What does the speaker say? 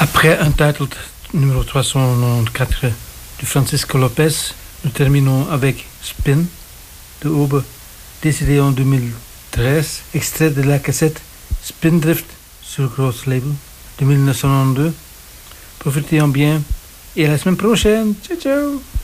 Après Untitled numéro 394 de Francisco Lopez, nous terminons avec Spin de Aube, décédé en 2013, extrait de la cassette Spindrift sur Gross Label de 1992. Profitez-en bien et à la semaine prochaine. Ciao ciao.